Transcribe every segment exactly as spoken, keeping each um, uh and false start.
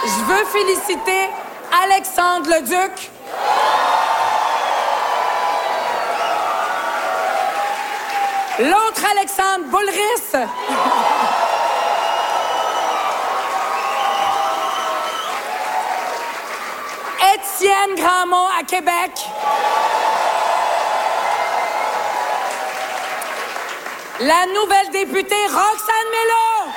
Je veux féliciter Alexandre Leduc. L'autre Alexandre Boulris. Étienne Grandmont à Québec. La nouvelle députée Roxane Melo.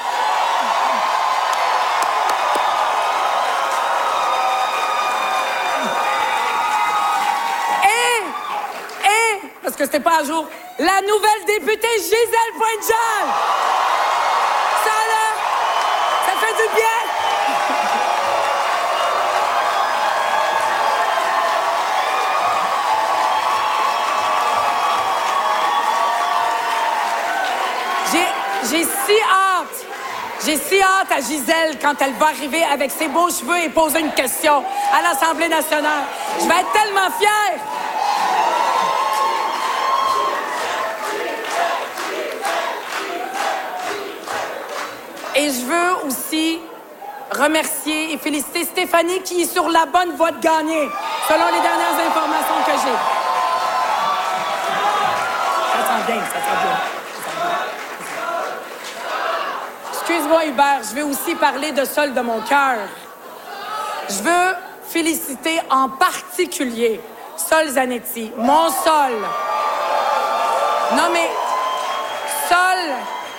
Et, et, parce que c'était pas à jour, la nouvelle députée Gisèle Pointe-Jean. Ça, là, ça fait du bien. J'ai, j'ai si hâte, j'ai si hâte à Gisèle quand elle va arriver avec ses beaux cheveux et poser une question à l'Assemblée nationale. Je vais être tellement fière. Et je veux aussi remercier et féliciter Stéphanie qui est sur la bonne voie de gagner, selon les dernières informations que j'ai. Ça sent bien, ça sent bien. Excuse-moi, Hubert, je veux aussi parler de Sol de mon cœur. Je veux féliciter en particulier Sol Zanetti, mon Sol. Non, mais Sol,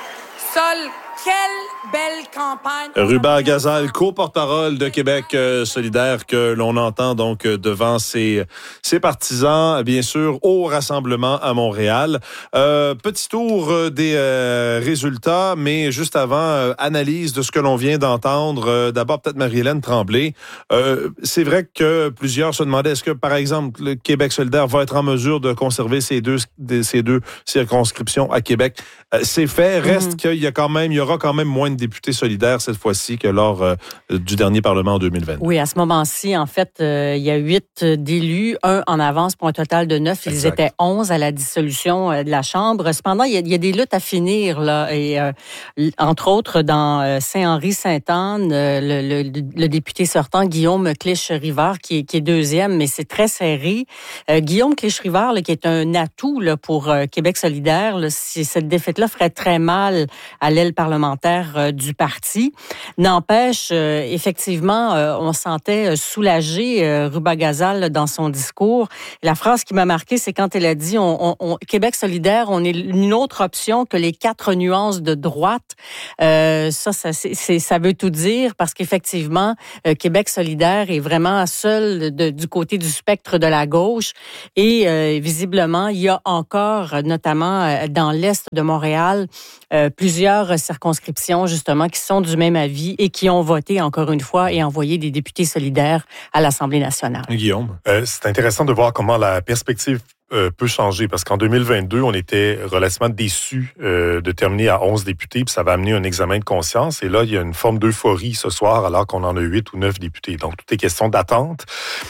Sol, quelle belle campagne. Ruba Gazal, co-porte-parole de Québec euh, solidaire, que l'on entend donc euh, devant ses, ses partisans, bien sûr, au rassemblement à Montréal. Euh, petit tour euh, des euh, résultats, mais juste avant, euh, analyse de ce que l'on vient d'entendre. Euh, d'abord, peut-être Marie-Hélène Tremblay. Euh, c'est vrai que plusieurs se demandaient, est-ce que, par exemple, le Québec solidaire va être en mesure de conserver ces deux, ces deux circonscriptions à Québec? Euh, c'est fait. Reste mm-hmm. qu'il y a quand même, il y aura quand même moins de députés solidaires cette fois-ci que lors euh, du dernier Parlement en deux mille vingt. Oui, à ce moment-ci, en fait, euh, il y a huit d'élus, un en avance pour un total de neuf. Ils exact. Étaient onze à la dissolution euh, de la Chambre. Cependant, il y a, il y a des luttes à finir, là. Et, euh, entre autres, dans euh, Saint-Henri-Sainte-Anne, euh, le, le, le député sortant, Guillaume Clich-Rivard, qui est, qui est deuxième, mais c'est très serré. Euh, Guillaume Clich-Rivard, là, qui est un atout là, pour euh, Québec solidaire, là, si cette défaite-là ferait très mal à l'aile parlementaire euh, du parti. N'empêche, euh, effectivement, euh, on sentait soulagé euh, Ruba Gazal dans son discours. La phrase qui m'a marquée, c'est quand elle a dit on, on, on, Québec solidaire, on est une autre option que les quatre nuances de droite. Euh, ça, ça, c'est, c'est, ça veut tout dire parce qu'effectivement, euh, Québec solidaire est vraiment seul de, du côté du spectre de la gauche et euh, visiblement, il y a encore, notamment euh, dans l'est de Montréal, euh, plusieurs circonscriptions justement qui sont du même avis et qui ont voté encore une fois et envoyé des députés solidaires à l'Assemblée nationale. Guillaume, euh, c'est intéressant de voir comment la perspective Euh, peut changer parce qu'en deux mille vingt-deux, on était relativement déçus euh, de terminer à onze députés, puis ça va amener un examen de conscience. Et là, il y a une forme d'euphorie ce soir, alors qu'on en a huit ou neuf députés. Donc, tout est question d'attente.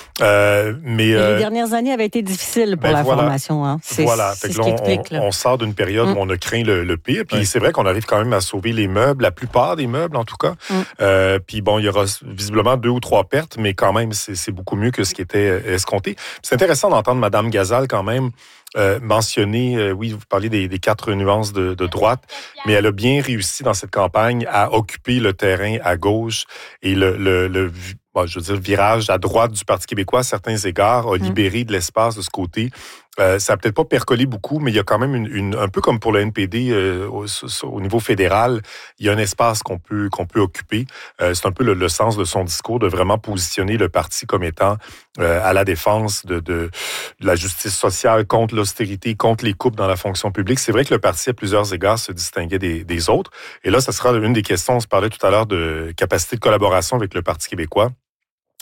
Euh, mais euh, les euh, dernières années avaient été difficiles pour ben la voilà, formation. Hein. C'est, voilà. c'est fait ce que qui là, explique. On, là. on sort d'une période mm. où on a craint le, le pire. Puis oui. c'est vrai qu'on arrive quand même à sauver les meubles, la plupart des meubles en tout cas. Mm. Euh, puis bon, il y aura visiblement deux ou trois pertes, mais quand même, c'est, c'est beaucoup mieux que ce qui était escompté. Puis c'est intéressant d'entendre Mme Gazal quand même Euh, mentionner, euh, oui, vous parlez des, des quatre nuances de, de droite, mais elle a bien réussi dans cette campagne à occuper le terrain à gauche et le, le, le bon, je veux dire, virage à droite du Parti québécois à certains égards a libéré de l'espace de ce côté. Euh, ça n'a peut-être pas percolé beaucoup, mais il y a quand même une, une un peu comme pour le N P D euh, au, au niveau fédéral, il y a un espace qu'on peut qu'on peut occuper. Euh, c'est un peu le, le sens de son discours de vraiment positionner le parti comme étant euh, à la défense de, de, de la justice sociale, contre l'austérité, contre les coupes dans la fonction publique. C'est vrai que le parti, à plusieurs égards, se distinguait des, des autres. Et là, ça sera une des questions. On se parlait tout à l'heure de capacité de collaboration avec le Parti québécois.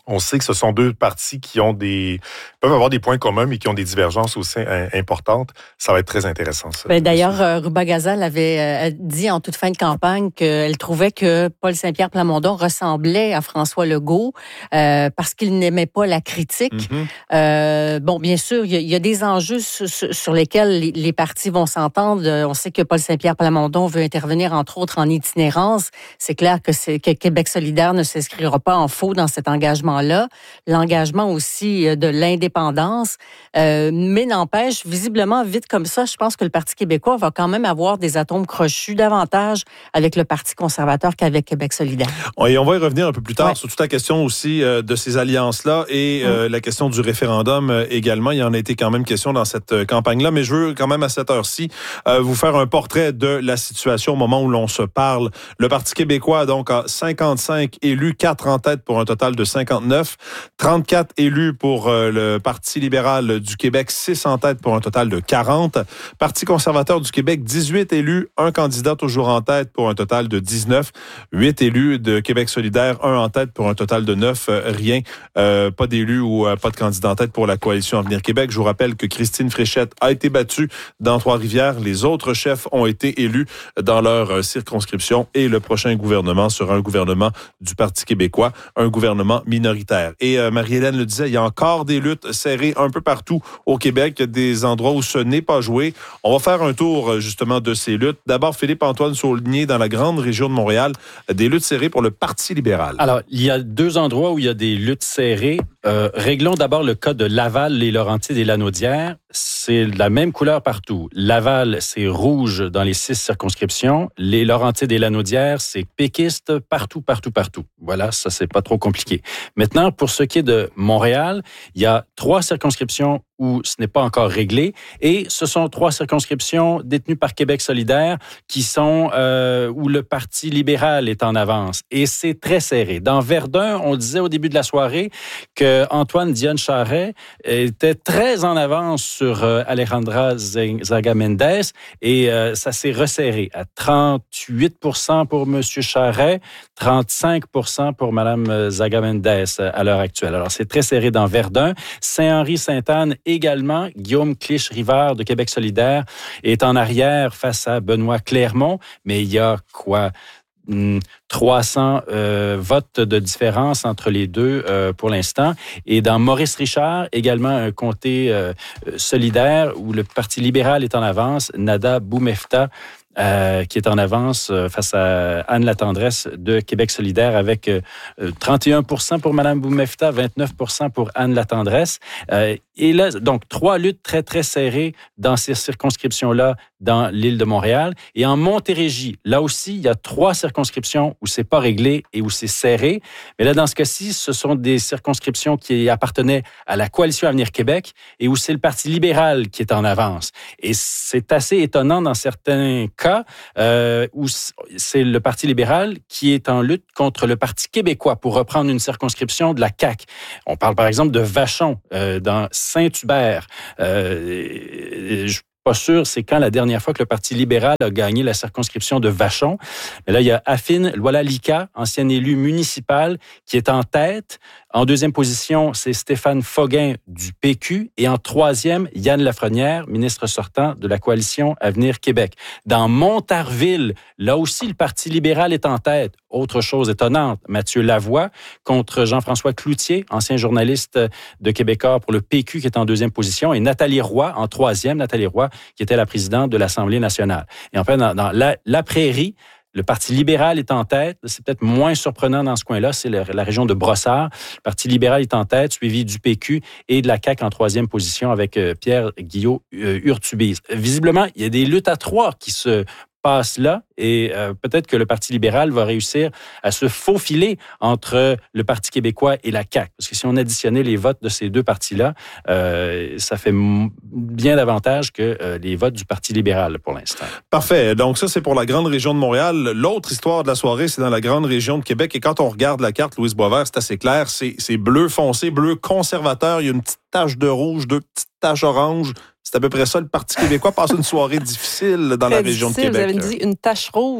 On sait que ce sont deux partis qui ont des peuvent avoir des points communs, mais qui ont des divergences aussi importantes. Ça va être très intéressant, ça. Ben, d'ailleurs, euh, Ruba Gazal avait euh, dit en toute fin de campagne qu'elle trouvait que Paul Saint-Pierre Plamondon ressemblait à François Legault euh, parce qu'il n'aimait pas la critique. Mm-hmm. Euh, bon, bien sûr, il y, y a des enjeux sur, sur lesquels les, les partis vont s'entendre. On sait que Paul Saint-Pierre Plamondon veut intervenir, entre autres, en itinérance. C'est clair que, c'est, que Québec solidaire ne s'inscrira pas en faux dans cet engagement là, l'engagement aussi de l'indépendance, euh, mais n'empêche, visiblement, vite comme ça, je pense que le Parti québécois va quand même avoir des atomes crochus davantage avec le Parti conservateur qu'avec Québec solidaire. Et on va y revenir un peu plus tard ouais. sur toute la question aussi euh, de ces alliances-là et euh, mmh. la question du référendum euh, également. Il y en a été quand même question dans cette euh, campagne-là, mais je veux quand même à cette heure-ci euh, vous faire un portrait de la situation au moment où l'on se parle. Le Parti québécois donc a cinquante-cinq élus, quatre en tête pour un total de cinquante-neuf. trente-quatre élus pour euh, le Parti libéral du Québec, six en tête pour un total de quarante. Parti conservateur du Québec, dix-huit élus, un candidat toujours en tête pour un total de dix-neuf. huit élus de Québec solidaire, un en tête pour un total de neuf. Euh, rien, euh, pas d'élus ou euh, pas de candidat en tête pour la coalition Avenir Québec. Je vous rappelle que Christine Fréchette a été battue dans Trois-Rivières. Les autres chefs ont été élus dans leur euh, circonscription et le prochain gouvernement sera un gouvernement du Parti québécois, un gouvernement minoritaire. Et euh, Marie-Hélène le disait, il y a encore des luttes serrées un peu partout au Québec. Il y a des endroits où ce n'est pas joué. On va faire un tour justement de ces luttes. D'abord, Philippe-Antoine Saulnier, dans la grande région de Montréal, des luttes serrées pour le Parti libéral. Alors, il y a deux endroits où il y a des luttes serrées. Euh, réglons d'abord le cas de Laval, les Laurentides et Lanaudière. C'est la même couleur partout. Laval, c'est rouge dans les six circonscriptions. Les Laurentides et Lanaudière, c'est péquiste partout, partout, partout. Voilà, ça, c'est pas trop compliqué. Maintenant, pour ce qui est de Montréal, il y a trois circonscriptions où ce n'est pas encore réglé. Et ce sont trois circonscriptions détenues par Québec solidaire qui sont euh, où le Parti libéral est en avance. Et c'est très serré. Dans Verdun, on disait au début de la soirée que Antoine Dionne Charest était très en avance sur euh, Alejandra Zaga Mendez et euh, ça s'est resserré à trente-huit pour cent pour M. Charest, trente-cinq pour cent pour Mme Zaga Mendez à l'heure actuelle. Alors, c'est très serré dans Verdun. Saint-Henri-Sainte-Anne également. Guillaume Clich-Rivard de Québec solidaire est en arrière face à Benoît Clermont, mais il y a quoi? trois cents euh, votes de différence entre les deux euh, pour l'instant. Et dans Maurice-Richard, également un comté euh, solidaire où le Parti libéral est en avance, Nada Boumefta, Euh, qui est en avance euh, face à Anne Latendresse de Québec solidaire avec euh, trente et un pour cent pour Mme Boumefta, vingt-neuf pour cent pour Anne Latendresse. Euh, et là, donc, trois luttes très, très serrées dans ces circonscriptions-là dans l'île de Montréal. Et en Montérégie, là aussi, il y a trois circonscriptions où c'est pas réglé et où c'est serré. Mais là, dans ce cas-ci, ce sont des circonscriptions qui appartenaient à la Coalition Avenir Québec et où c'est le Parti libéral qui est en avance. Et c'est assez étonnant dans certains cas euh, où c'est le Parti libéral qui est en lutte contre le Parti québécois pour reprendre une circonscription de la C A Q. On parle par exemple de Vachon euh, dans Saint-Hubert. Euh, je pas sûr, c'est quand la dernière fois que le Parti libéral a gagné la circonscription de Vachon. Mais là, il y a Affine Loala-Lika, ancien élu municipal, qui est en tête. En deuxième position, c'est Stéphane Foguin du P Q. Et en troisième, Yann Lafrenière, ministre sortant de la Coalition Avenir Québec. Dans Montarville, là aussi, le Parti libéral est en tête. Autre chose étonnante, Mathieu Lavoie contre Jean-François Cloutier, ancien journaliste de Québécois pour le P Q, qui est en deuxième position. Et Nathalie Roy en troisième. Nathalie Roy, qui était la présidente de l'Assemblée nationale. Et enfin, dans, dans la, la Prairie, le Parti libéral est en tête. C'est peut-être moins surprenant dans ce coin-là. C'est la, la région de Brossard. Le Parti libéral est en tête, suivi du P Q et de la C A Q en troisième position avec euh, Pierre Guillot euh, Urtubise. Visiblement, il y a des luttes à trois qui se passe là et euh, peut-être que le Parti libéral va réussir à se faufiler entre le Parti québécois et la C A Q. Parce que si on additionnait les votes de ces deux partis-là, euh, ça fait m- bien davantage que euh, les votes du Parti libéral pour l'instant. Parfait. Donc ça, c'est pour la grande région de Montréal. L'autre histoire de la soirée, c'est dans la grande région de Québec. Et quand on regarde la carte, Louise Boisvert, c'est assez clair. C'est, c'est bleu foncé, bleu conservateur. Il y a une petite tache de rouge, deux petites taches oranges. C'est à peu près ça. Le Parti québécois passe une soirée difficile dans Très la région difficile, de Québec. Vous avez dit une tache rouge.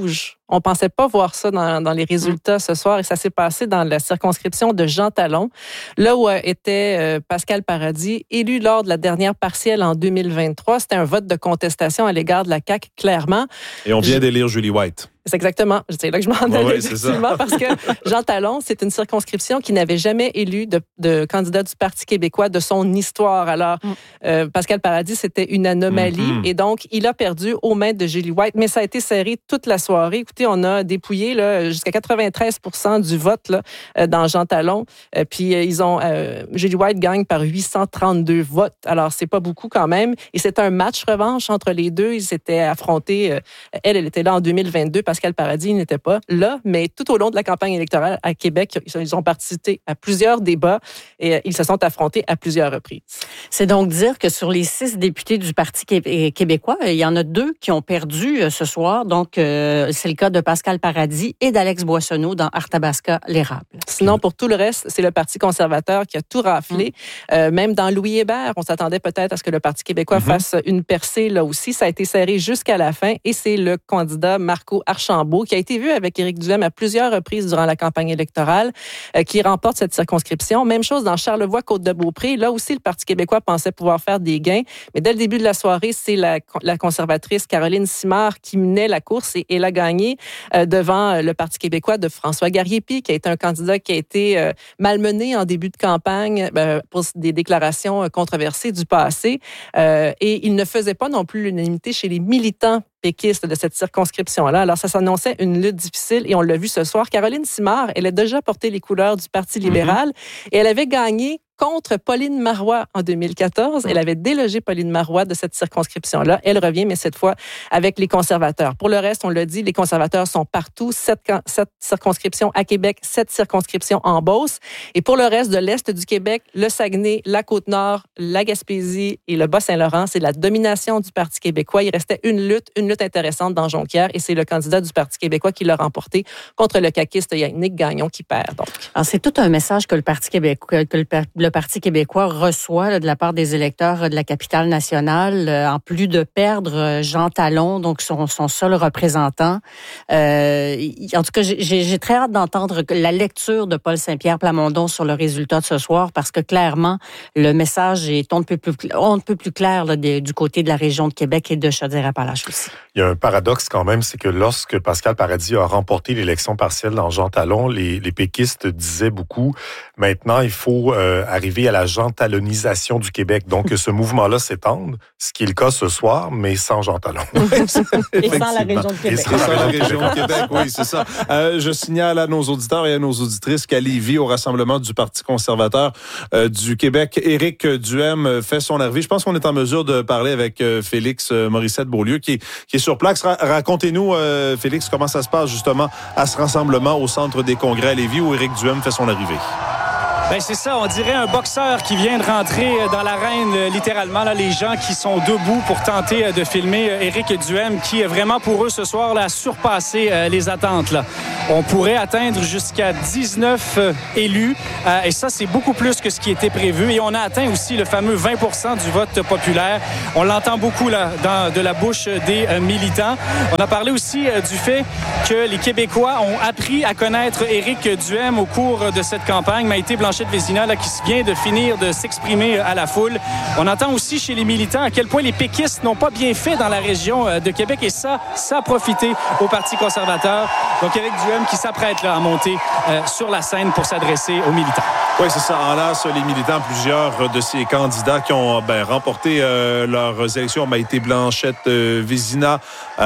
On pensait pas voir ça dans, dans les résultats ce soir et ça s'est passé dans la circonscription de Jean Talon, là où était euh, Pascal Paradis, élu lors de la dernière partielle en deux mille vingt-trois. C'était un vote de contestation à l'égard de la C A Q, clairement. Et on vient je... d'élire Julie White. C'est exactement, c'est là que je m'en allais, ouais, effectivement, parce que Jean Talon, c'est une circonscription qui n'avait jamais élu de, de candidat du Parti québécois de son histoire. Alors, mm. euh, Pascal Paradis, c'était une anomalie, mm-hmm. et donc, il a perdu aux mains de Julie White, mais ça a été serré toute la soirée. Écoutez, on a dépouillé là, jusqu'à quatre-vingt-treize pour cent du vote là, dans Jean Talon, euh, puis euh, ils ont, euh, Julie White gagne par huit cent trente-deux votes. Alors, c'est pas beaucoup quand même, et c'est un match revanche entre les deux. Ils s'étaient affrontés, euh, elle, elle était là en deux mille vingt-deux, Pascal Paradis n'était pas là, mais tout au long de la campagne électorale à Québec, ils ont participé à plusieurs débats et ils se sont affrontés à plusieurs reprises. C'est donc dire que sur les six députés du Parti québécois, il y en a deux qui ont perdu ce soir. Donc, euh, c'est le cas de Pascal Paradis et d'Alex Boissonneau dans Arthabasca-l'Érable. Sinon, pour tout le reste, c'est le Parti conservateur qui a tout raflé. Mmh. Euh, même dans Louis Hébert, on s'attendait peut-être à ce que le Parti québécois mmh. fasse une percée là aussi. Ça a été serré jusqu'à la fin et c'est le candidat Marco Archambault qui a été vu avec Éric Duhem à plusieurs reprises durant la campagne électorale, euh, qui remporte cette circonscription. Même chose dans Charlevoix-Côte-de-Beaupré. Là aussi, le Parti québécois pensait pouvoir faire des gains. Mais dès le début de la soirée, c'est la, la conservatrice Caroline Simard qui menait la course et elle a gagné euh, devant le Parti québécois de François Garriépi, qui a été un candidat qui a été euh, malmené en début de campagne euh, pour des déclarations controversées du passé. Euh, et il ne faisait pas non plus l'unanimité chez les militants péquiste de cette circonscription-là. Alors, ça s'annonçait une lutte difficile et on l'a vu ce soir. Caroline Simard, elle a déjà porté les couleurs du Parti libéral mm-hmm. et elle avait gagné contre Pauline Marois en deux mille quatorze. Elle avait délogé Pauline Marois de cette circonscription-là. Elle revient, mais cette fois avec les conservateurs. Pour le reste, on l'a dit, les conservateurs sont partout. Sept, sept circonscriptions à Québec, sept circonscriptions en Beauce. Et pour le reste de l'Est du Québec, le Saguenay, la Côte-Nord, la Gaspésie et le Bas-Saint-Laurent, c'est la domination du Parti québécois. Il restait une lutte, une lutte intéressante dans Jonquière et c'est le candidat du Parti québécois qui l'a remporté contre le caquiste Yannick Gagnon qui perd. Donc. Alors, c'est tout un message que le Parti québécois, que le, le Parti québécois reçoit là, de la part des électeurs de la capitale nationale, euh, en plus de perdre Jean Talon, donc son, son seul représentant. Euh, en tout cas, j'ai, j'ai très hâte d'entendre la lecture de Paul Saint-Pierre Plamondon sur le résultat de ce soir, parce que clairement, le message est on ne peut plus, on ne peut plus clair là, de, du côté de la région de Québec et de Chaudière-Appalaches aussi. Il y a un paradoxe quand même, c'est que lorsque Pascal Paradis a remporté l'élection partielle dans Jean Talon, les, les péquistes disaient beaucoup, maintenant, il faut euh, arriver à la Jean Talonisation du Québec. Donc, ce mouvement-là s'étende, ce qui est le cas ce soir, mais sans Jean Talon. Et sans la région de Québec. Et sans la région de Québec, oui, c'est ça. Euh, je signale à nos auditeurs et à nos auditrices qu'à Lévis, au rassemblement du Parti conservateur euh, du Québec, Éric Duhem fait son arrivée. Je pense qu'on est en mesure de parler avec euh, Félix Morissette-Beaulieu, qui est, qui est sur place. Ra- racontez-nous, euh, Félix, comment ça se passe justement à ce rassemblement au Centre des congrès à Lévis où Éric Duhem fait son arrivée. Ben c'est ça, on dirait un boxeur qui vient de rentrer dans l'arène, littéralement. Là, les gens qui sont debout pour tenter de filmer Éric Duhem, qui vraiment pour eux ce soir là, a surpassé euh, les attentes. Là. On pourrait atteindre jusqu'à dix-neuf euh, élus, euh, et ça c'est beaucoup plus que ce qui était prévu. Et on a atteint aussi le fameux vingt pour cent du vote populaire. On l'entend beaucoup là, dans, de la bouche des euh, militants. On a parlé aussi euh, du fait que les Québécois ont appris à connaître Éric Duhem au cours de cette campagne. Maïté Blanchette-Vézina, là, qui vient de finir de s'exprimer à la foule. On entend aussi chez les militants à quel point les péquistes n'ont pas bien fait dans la région de Québec et ça, ça a profité au Parti conservateur. Donc, Éric Duhem qui s'apprête là, à monter euh, sur la scène pour s'adresser aux militants. Oui, c'est ça. Enlace les militants, plusieurs de ces candidats qui ont ben, remporté euh, leurs élections. Maïté Blanchette-Vézina,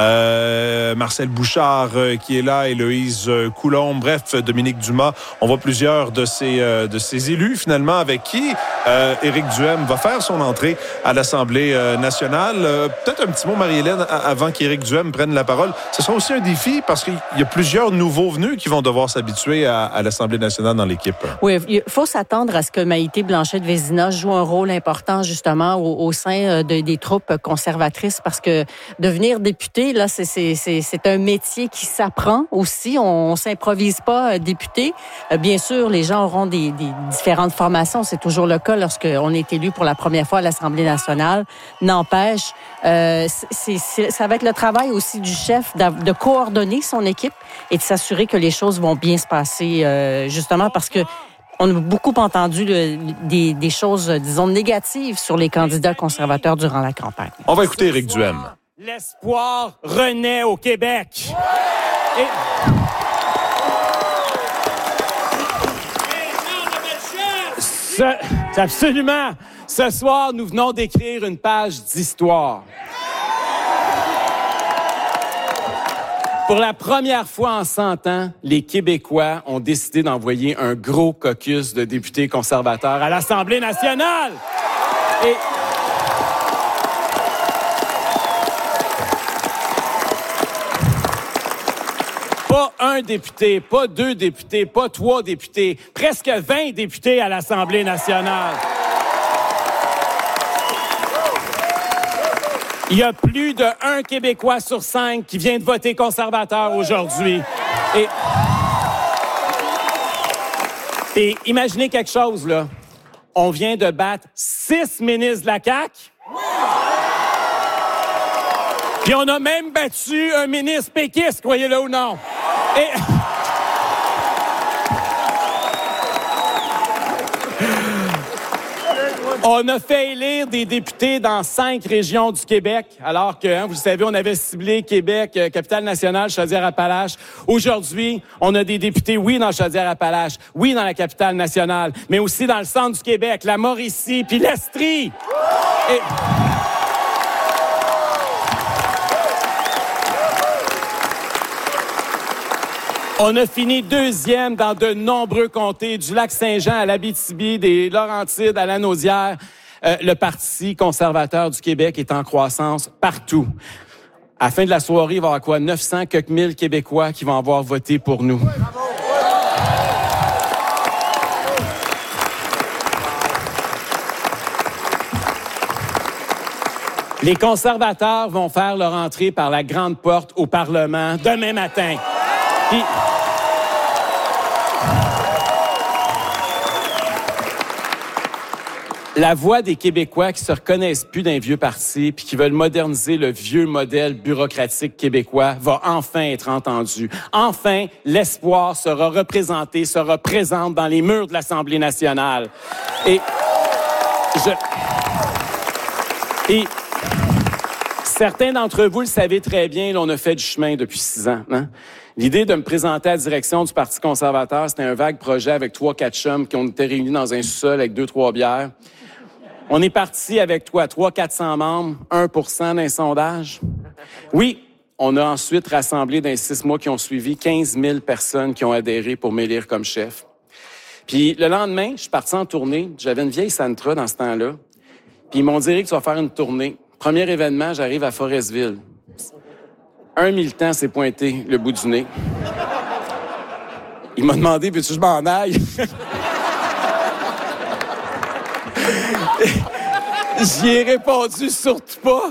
euh, Marcel Bouchard euh, qui est là, Héloïse Coulombe, bref, Dominique Dumas. On voit plusieurs de ces, euh, de ces élus, finalement, avec qui euh, Éric Duhem va faire son entrée à l'Assemblée euh, nationale. Euh, peut-être un petit mot, Marie-Hélène, avant qu'Éric Duhem prenne la parole. Ce sera aussi un défi parce qu'il y a plusieurs nouveaux nouveaux venus qui vont devoir s'habituer à, à l'Assemblée nationale dans l'équipe. Oui, il faut s'attendre à ce que Maïté Blanchette-Vézina joue un rôle important justement au, au sein de, des troupes conservatrices parce que devenir député, là, c'est, c'est, c'est, c'est un métier qui s'apprend aussi. On, on s'improvise pas député. Bien sûr, les gens auront des, des différentes formations. C'est toujours le cas lorsqu'on est élu pour la première fois à l'Assemblée nationale. N'empêche, euh, c'est, c'est, ça va être le travail aussi du chef de, de coordonner son équipe et de s'assurer que les choses vont bien se passer, euh, justement parce que on a beaucoup entendu le, des, des choses, disons, négatives sur les candidats conservateurs durant la campagne. On va écouter Éric Duhem. L'espoir renaît au Québec. Et... Ce... Absolument. Ce soir, nous venons d'écrire une page d'histoire. Pour la première fois en cent ans, les Québécois ont décidé d'envoyer un gros caucus de députés conservateurs à l'Assemblée nationale. Et... Pas un député, pas deux députés, pas trois députés, presque vingt députés à l'Assemblée nationale. Il y a plus de un Québécois sur cinq qui vient de voter conservateur aujourd'hui. Et, et imaginez quelque chose, là. On vient de battre six ministres de la C A Q. Puis on a même battu un ministre péquiste, croyez-le ou non. Et... On a fait élire des députés dans cinq régions du Québec, alors que, hein, vous le savez, on avait ciblé Québec, euh, Capitale-Nationale, Chaudière-Appalaches. Aujourd'hui, on a des députés, oui, dans Chaudière-Appalaches, oui, dans la Capitale-Nationale, mais aussi dans le centre du Québec, la Mauricie, puis l'Estrie. Et... On a fini deuxième dans de nombreux comtés, du Lac-Saint-Jean à l'Abitibi, des Laurentides à la Naudière. Euh, le Parti conservateur du Québec est en croissance partout. À la fin de la soirée, il va y avoir quoi? neuf cents quelques mille Québécois qui vont avoir voté pour nous. Les conservateurs vont faire leur entrée par la grande porte au Parlement demain matin. Puis... La voix des Québécois qui se reconnaissent plus d'un vieux parti puis qui veulent moderniser le vieux modèle bureaucratique québécois va enfin être entendue. Enfin, l'espoir sera représenté, sera présent dans les murs de l'Assemblée nationale. Et je... Et certains d'entre vous le savez très bien, là, on a fait du chemin depuis six ans, hein? L'idée de me présenter à la direction du Parti conservateur, c'était un vague projet avec trois, quatre chums qui ont été réunis dans un sous-sol avec deux, trois bières. On est parti avec toi, trois, quatre cents membres, un pour cent d'un sondage. Oui, on a ensuite rassemblé dans les six mois qui ont suivi quinze mille personnes qui ont adhéré pour m'élire comme chef. Puis le lendemain, je suis parti en tournée. J'avais une vieille Sentra dans ce temps-là. Puis ils m'ont dit que tu vas faire une tournée. Premier événement, j'arrive à Forestville. Un militant s'est pointé le bout du nez. Il m'a demandé, veux-tu que je m'en aille? J'y ai répondu, surtout pas.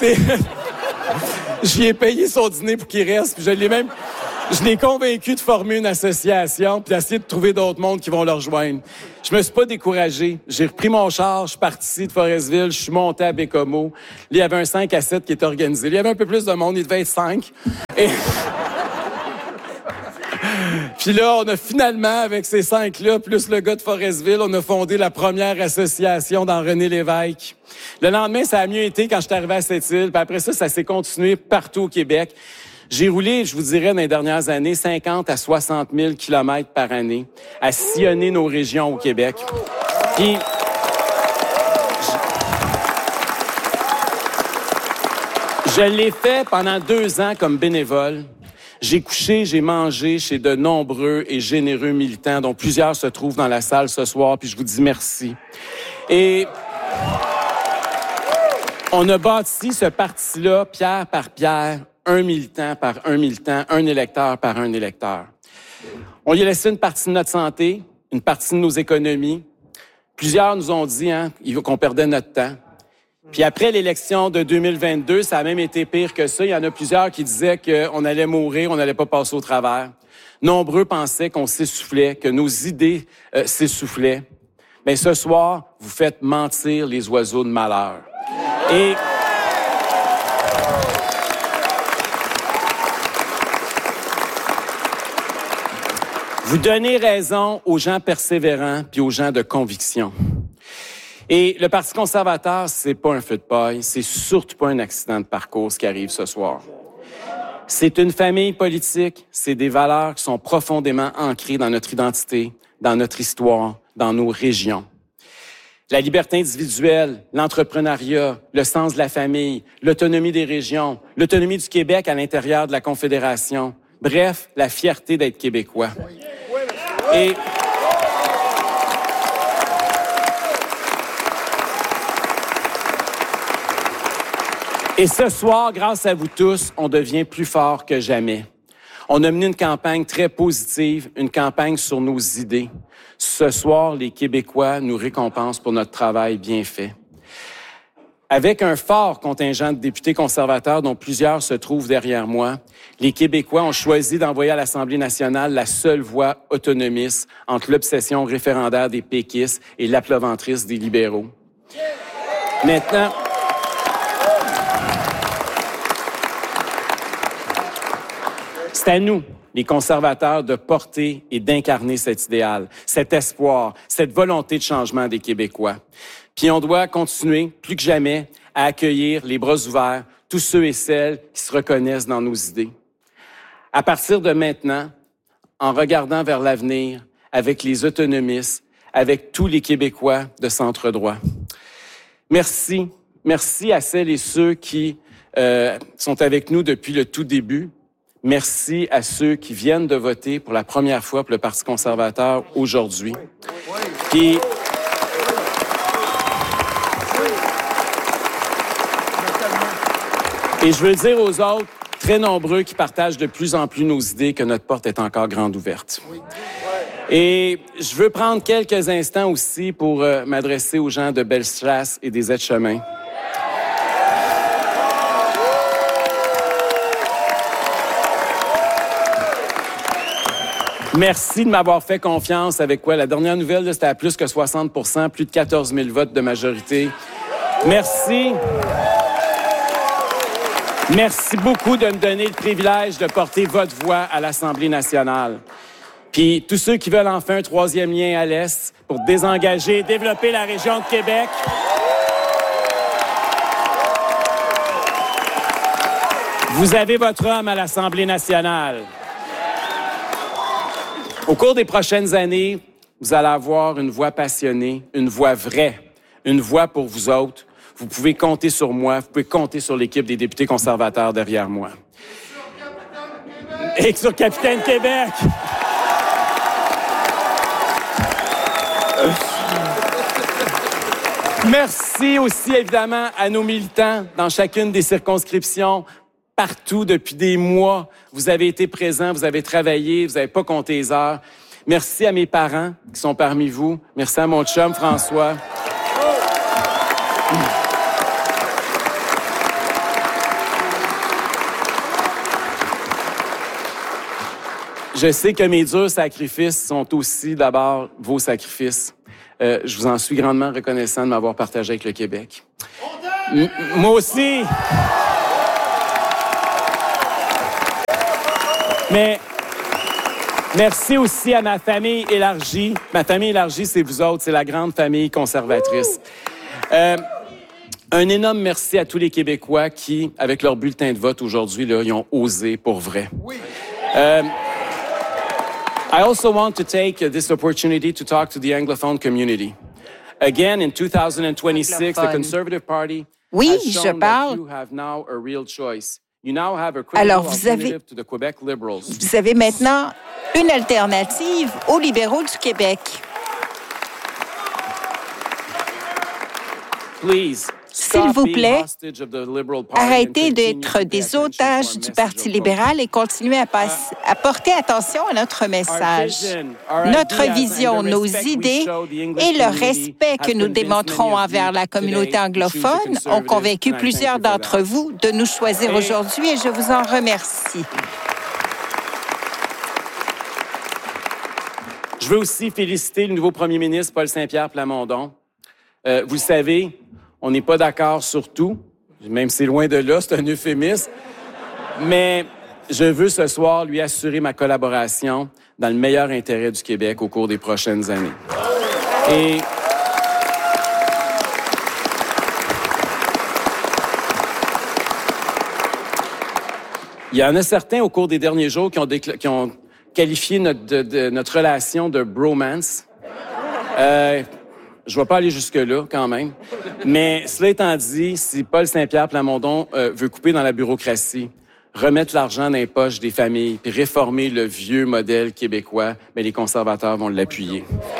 J'y ai payé son dîner pour qu'il reste. Puis je l'ai même... Je l'ai convaincu de former une association puis d'essayer de trouver d'autres mondes qui vont le rejoindre. Je me suis pas découragé. J'ai repris mon char, je suis parti de Forestville, je suis monté à Bécomo. Là, il y avait un cinq à sept qui était organisé. Là, il y avait un peu plus de monde, il devait être cinq. Et... Puis là, on a finalement, avec ces cinq-là, plus le gars de Forestville, on a fondé la première association dans René Lévesque. Le lendemain, ça a mieux été quand je suis arrivé à Sept-Îles. Puis après ça, ça s'est continué partout au Québec. J'ai roulé, je vous dirais, dans les dernières années, cinquante à soixante mille kilomètres par année à sillonner nos régions au Québec. Puis, je, je l'ai fait pendant deux ans comme bénévole. J'ai couché, j'ai mangé chez de nombreux et généreux militants, dont plusieurs se trouvent dans la salle ce soir, puis je vous dis merci. Et on a bâti ce parti-là, pierre par pierre, un militant par un militant, un électeur par un électeur. On lui a laissé une partie de notre santé, une partie de nos économies. Plusieurs nous ont dit hein, qu'on perdait notre temps. Puis après l'élection de deux mille vingt-deux, ça a même été pire que ça. Il y en a plusieurs qui disaient qu'on allait mourir, on n'allait pas passer au travers. Nombreux pensaient qu'on s'essoufflait, que nos idées euh, s'essoufflaient. Mais ce soir, vous faites mentir les oiseaux de malheur. Et vous donnez raison aux gens persévérants puis aux gens de conviction. Et le Parti conservateur, c'est pas un feu de paille, c'est surtout pas un accident de parcours ce qui arrive ce soir. C'est une famille politique, c'est des valeurs qui sont profondément ancrées dans notre identité, dans notre histoire, dans nos régions. La liberté individuelle, l'entrepreneuriat, le sens de la famille, l'autonomie des régions, l'autonomie du Québec à l'intérieur de la Confédération. Bref, la fierté d'être québécois. Et Et ce soir, grâce à vous tous, on devient plus fort que jamais. On a mené une campagne très positive, une campagne sur nos idées. Ce soir, les Québécois nous récompensent pour notre travail bien fait. Avec un fort contingent de députés conservateurs dont plusieurs se trouvent derrière moi, les Québécois ont choisi d'envoyer à l'Assemblée nationale la seule voix autonomiste entre l'obsession référendaire des péquistes et l'appleventrice des libéraux. Maintenant, c'est à nous, les conservateurs, de porter et d'incarner cet idéal, cet espoir, cette volonté de changement des Québécois. Puis on doit continuer, plus que jamais, à accueillir les bras ouverts tous ceux et celles qui se reconnaissent dans nos idées. À partir de maintenant, en regardant vers l'avenir, avec les autonomistes, avec tous les Québécois de centre droit. Merci, merci à celles et ceux qui euh, sont avec nous depuis le tout début. Merci à ceux qui viennent de voter pour la première fois pour le Parti conservateur aujourd'hui. Puis, et je veux dire aux autres, très nombreux qui partagent de plus en plus nos idées, que notre porte est encore grande ouverte. Et je veux prendre quelques instants aussi pour euh, m'adresser aux gens de Bellechasse et des Aides-Chemins. Merci de m'avoir fait confiance avec quoi? La dernière nouvelle, c'était à plus que soixante pour cent, plus de quatorze mille votes de majorité. Merci. Merci beaucoup de me donner le privilège de porter votre voix à l'Assemblée nationale. Puis tous ceux qui veulent enfin un troisième lien à l'Est pour désengager et développer la région de Québec. Vous avez votre homme à l'Assemblée nationale. Au cours des prochaines années, vous allez avoir une voix passionnée, une voix vraie, une voix pour vous autres. Vous pouvez compter sur moi, vous pouvez compter sur l'équipe des députés conservateurs derrière moi. Et sur Capitaine Québec. Merci aussi, évidemment, à nos militants dans chacune des circonscriptions. Partout, depuis des mois, vous avez été présents, vous avez travaillé, vous n'avez pas compté les heures. Merci à mes parents qui sont parmi vous. Merci à mon chum, François. Je sais que mes durs sacrifices sont aussi d'abord vos sacrifices. Euh, je vous en suis grandement reconnaissant de m'avoir partagé avec le Québec. M- moi aussi. Mais merci aussi à ma famille élargie. Ma famille élargie, c'est vous autres, c'est la grande famille conservatrice. Euh, un énorme merci à tous les Québécois qui, avec leur bulletin de vote aujourd'hui, là, ils ont osé pour vrai. Euh, I also want to take this opportunity to talk to the Anglophone community. Again, in two thousand twenty-six, the Conservative Party oui, has shown je parle. that you have now a real choice. You now have a credible Alors, vous avez, alternative to the Quebec Liberals. Vous avez maintenant une alternative aux libéraux du Québec. Please S'il vous plaît, arrêtez d'être des otages du Parti libéral et continuez à, passe, à porter attention à notre message. Notre vision, nos idées et le respect que nous démontrons envers la communauté anglophone ont convaincu plusieurs d'entre vous de nous choisir aujourd'hui et je vous en remercie. Je veux aussi féliciter le nouveau premier ministre Paul Saint-Pierre Plamondon. Euh, vous le savez, on n'est pas d'accord sur tout, même si c'est loin de là, c'est un euphémisme. Mais je veux ce soir lui assurer ma collaboration dans le meilleur intérêt du Québec au cours des prochaines années. Et il y en a certains au cours des derniers jours qui ont, décla- qui ont qualifié notre, de, de, notre relation de bromance. Euh, je ne vais pas aller jusque-là, quand même. Mais cela étant dit, si Paul Saint-Pierre Plamondon euh, veut couper dans la bureaucratie, remettre l'argent dans les poches des familles, puis réformer le vieux modèle québécois, mais les conservateurs vont l'appuyer.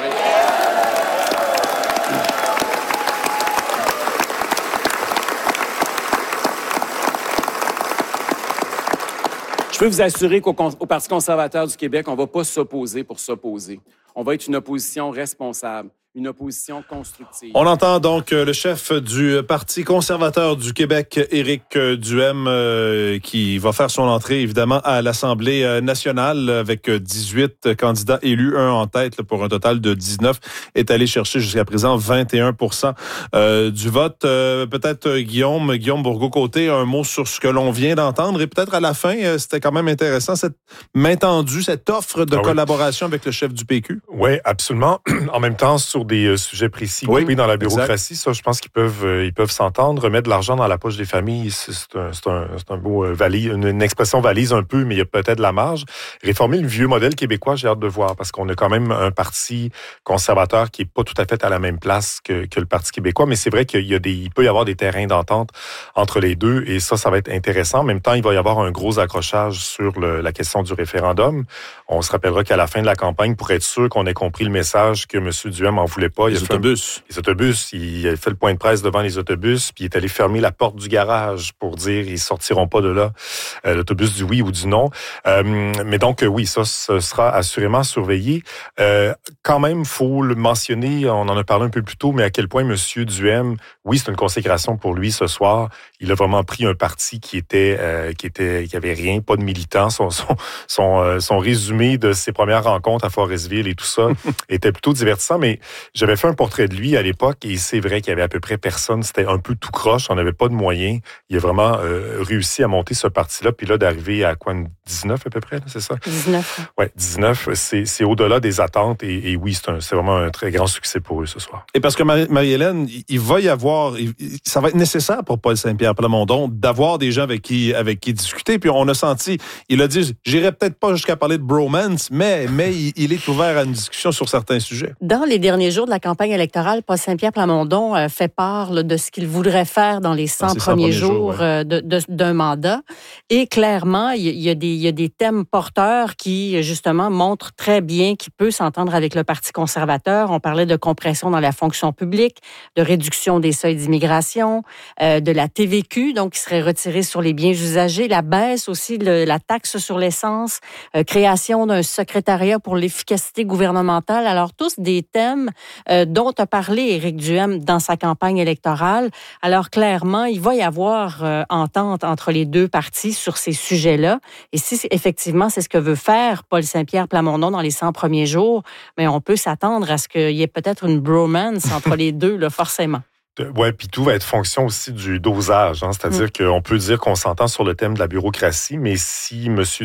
Je peux vous assurer qu'au au Parti conservateur du Québec, on ne va pas s'opposer pour s'opposer. On va être une opposition responsable, une opposition constructive. On entend donc le chef du Parti conservateur du Québec, Éric Duhem, euh, qui va faire son entrée, évidemment, à l'Assemblée nationale avec dix-huit candidats élus, un en tête, là, pour un total de dix-neuf, est allé chercher jusqu'à présent vingt et un pour cent euh, du vote. Euh, peut-être Guillaume, Guillaume Bourgault-Côté, un mot sur ce que l'on vient d'entendre et peut-être à la fin, euh, c'était quand même intéressant, cette main tendue, cette offre de ah oui. collaboration avec le chef du P Q. Oui, absolument. En même temps, sur des euh, sujets précis, oui, dans la bureaucratie, exact. Ça, je pense qu'ils peuvent, euh, ils peuvent s'entendre. Remettre de l'argent dans la poche des familles, c'est, c'est, un, c'est, un, c'est un beau euh, valise, une, une expression valise un peu, mais il y a peut-être de la marge. Réformer le vieux modèle québécois, j'ai hâte de voir, parce qu'on a quand même un parti conservateur qui est pas tout à fait à la même place que, que le Parti québécois, mais c'est vrai qu'il y a des, il peut y avoir des terrains d'entente entre les deux, et ça, ça va être intéressant. En même temps, il va y avoir un gros accrochage sur le, la question du référendum. On se rappellera qu'à la fin de la campagne, pour être sûr qu'on ait compris le message que M. Duhem en voulait pas, les il a autobus. Fait un, les autobus. Il a fait le point de presse devant les autobus, puis il est allé fermer la porte du garage pour dire ils sortiront pas de là, euh, l'autobus du oui ou du non. Euh, mais donc oui, ça, ce sera assurément surveillé. Euh, quand même, faut le mentionner, on en a parlé un peu plus tôt, mais à quel point M. Duhem, oui, c'est une consécration pour lui ce soir. Il a vraiment pris un parti qui était, euh, qui était, qui avait rien, pas de militants. Son, son, son, euh, son résumé de ses premières rencontres à Forestville et tout ça était plutôt divertissant, mais j'avais fait un portrait de lui à l'époque et c'est vrai qu'il y avait à peu près personne. C'était un peu tout croche, on n'avait pas de moyens. Il a vraiment euh, réussi à monter ce parti-là, puis là, d'arriver à quoi, une dix-neuf à peu près, là, c'est ça? dix-neuf. Oui, dix-neuf. C'est, c'est au-delà des attentes et, et oui, c'est, un, c'est vraiment un très grand succès pour eux ce soir. Et parce que Marie- Marie-Hélène, il, il va y avoir, il, ça va être nécessaire pour Paul Saint-Pierre Plamondon d'avoir des gens avec qui, avec qui discuter. Puis on a senti, il a dit, j'irai peut-être pas jusqu'à parler de bromance, mais, mais il, il est ouvert à une discussion sur certains sujets. Dans les derniers jours de la campagne électorale, Paul Saint-Pierre Plamondon euh, fait part là, de ce qu'il voudrait faire dans les cent, dans premiers, premiers jours, jours ouais. euh, de, de, d'un mandat. Et clairement, il y, y, a des, il y a des thèmes porteurs qui, justement, montrent très bien qu'il peut s'entendre avec le Parti conservateur. On parlait de compression dans la fonction publique, de réduction des seuils d'immigration, euh, de la T V Q, donc qui serait retirée sur les biens usagés, la baisse aussi de la taxe sur l'essence, euh, création d'un secrétariat pour l'efficacité gouvernementale. Alors, tous des thèmes euh, dont a parlé Éric Duhem dans sa campagne électorale. Alors, clairement, il va y avoir euh, entente entre les deux partis sur ces sujets-là. Et si effectivement, c'est ce que veut faire Paul Saint-Pierre Plamondon dans les cent premiers jours, mais on peut s'attendre à ce qu'il y ait peut-être une bromance entre les deux, là, forcément. Oui, puis tout va être fonction aussi du dosage. Hein, c'est-à-dire mmh. qu'on peut dire qu'on s'entend sur le thème de la bureaucratie, mais si M.